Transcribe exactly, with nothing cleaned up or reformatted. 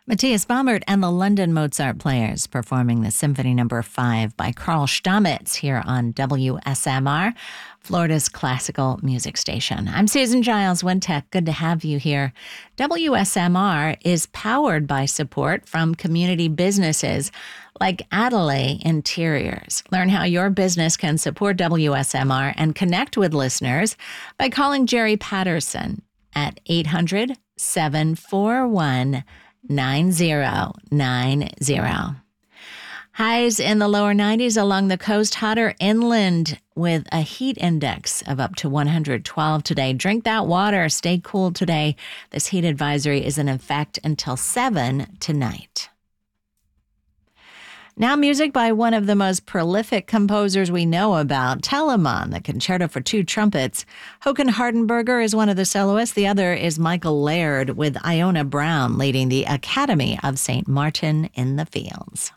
Matthias Baumert and the London Mozart Players performing the Symphony Number five by Carl Stamitz here on W S M R, Florida's classical music station. I'm Susan Giles Wintech. Good to have you here. W S M R is powered by support from community businesses like Adelaide Interiors. Learn how your business can support W S M R and connect with listeners by calling Jerry Patterson at eight hundred, seven four one, nine zero nine zero. Highs in the lower nineties along the coast, hotter inland with a heat index of up to one hundred twelve today. Drink that water. Stay cool today. This heat advisory is in effect until seven tonight. Now music by one of the most prolific composers we know about, Telemann, the Concerto for Two Trumpets. Håkan Hardenberger is one of the soloists. The other is Michael Laird with Iona Brown leading the Academy of Saint Martin in the Fields.